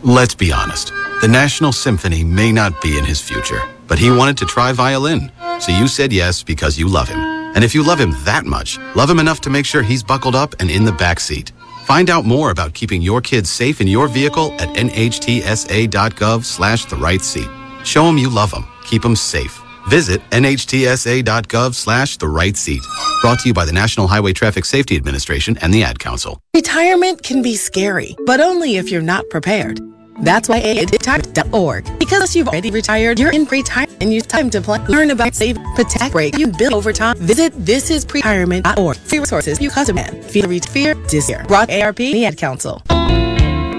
Let's be honest. The National Symphony may not be in his future, but he wanted to try violin. So you said yes because you love him. And if you love him that much, love him enough to make sure he's buckled up and in the back seat. Find out more about keeping your kids safe in your vehicle at nhtsa.gov/the-right-seat. Show him you love him. Keep him safe. Visit nhtsa.gov/the-right-seat. Brought to you by the National Highway Traffic Safety Administration and the Ad Council. Retirement can be scary, but only if you're not prepared. That's why retire.org. Because you've already retired, you're in retirement and use time to plan. Learn about save, protect, break, you build over time. Visit thisisretirement.org. Free resources you custom man. Fear this year. Brought ARP, the Ad Council.